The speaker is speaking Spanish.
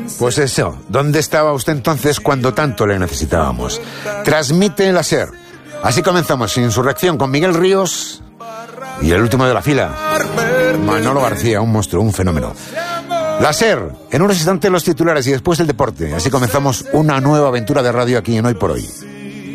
Pues eso, ¿dónde estaba usted entonces cuando tanto le necesitábamos? Transmite la SER. Así comenzamos Insurrección con Miguel Ríos y el último de la fila, Manolo García, un monstruo, un fenómeno. La SER, en unos instantes los titulares y después el deporte. Así comenzamos una nueva aventura de radio aquí en Hoy por Hoy.